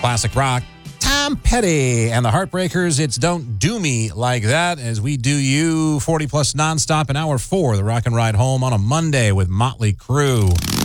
Classic rock. Tom Petty and the Heartbreakers. It's Don't Do Me Like That as we do you 40 plus nonstop in hour 4. The Rock and Ride Home on a Monday with Motley Crue.